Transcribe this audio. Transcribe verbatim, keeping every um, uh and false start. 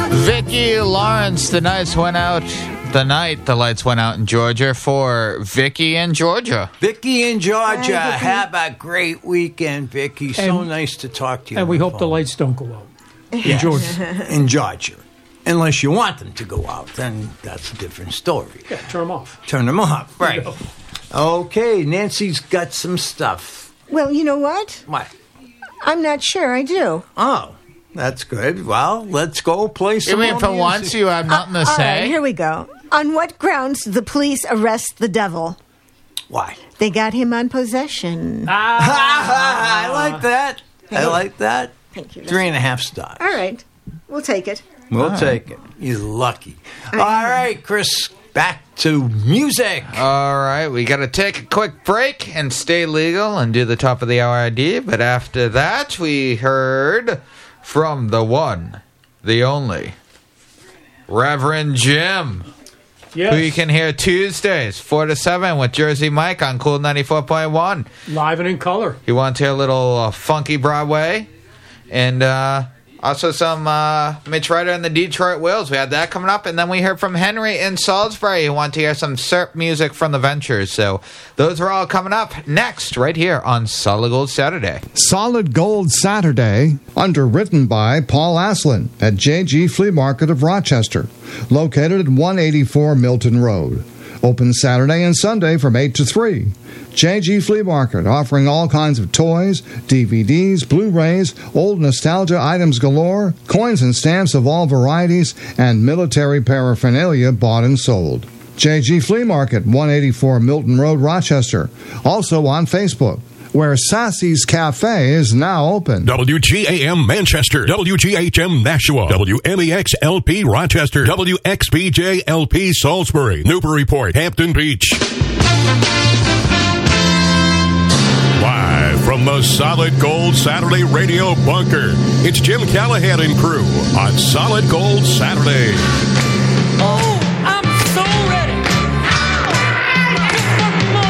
Vicki Lawrence, the nights went out. The night the lights went out in Georgia for Vicki in Georgia. Vicki in Georgia, Hi, Vicki. have a great weekend, Vicki. So And- nice to talk to you. And we on hope the phone. lights don't go out. In Yes. Georgia. in Georgia. Unless you want them to go out, then that's a different story. Yeah, turn them off. Turn them off. Right. go. Okay, Nancy's got some stuff. Well, you know what? What? I'm not sure I do. Oh, that's good. Well, let's go play some You mean more for music. once you have nothing to All say? right, here we go. On what grounds did the police arrest the devil? Why? They got him on possession. Ah, I like that. I like that. Thank you. Three and a half stars. All right, we'll take it. We'll take it. You're lucky. All right, Chris, back to music. All right, we got to take a quick break and stay legal and do the top of the hour I D. But after that, we heard from the one, the only, Reverend Jim, yes. who you can hear Tuesdays, four to seven with Jersey Mike on Cool ninety-four point one. Live and in color. You want to hear a little uh, funky Broadway? And uh, also some uh, Mitch Ryder and the Detroit Wills. We had that coming up. And then we heard from Henry in Salisbury, who want to hear some S E R P music from the Ventures. So those are all coming up next, right here on Solid Gold Saturday. Solid Gold Saturday, underwritten by Paul Aslin at J G Flea Market of Rochester, located at one eighty-four Milton Road. Open Saturday and Sunday from eight to three. J G Flea Market, offering all kinds of toys, D V Ds, Blu-rays, old nostalgia items galore, coins and stamps of all varieties, and military paraphernalia bought and sold. J G Flea Market, one eighty-four Milton Road, Rochester. Also on Facebook, where Sassy's Cafe is now open. W G A M Manchester, W G H M Nashua, W M E X L P Rochester, W X B J L P Salisbury, Newburyport, Hampton Beach. Live from the Solid Gold Saturday Radio Bunker, it's Jim Callahan and crew on Solid Gold Saturday.